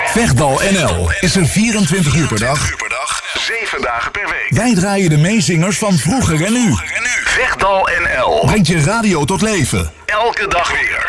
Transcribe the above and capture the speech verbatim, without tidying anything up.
Vechtdal N L is er vierentwintig uur per dag, zeven dagen per week. Wij draaien de meezingers van vroeger en nu. Vechtdal N L Brengt je radio tot leven. elke dag weer.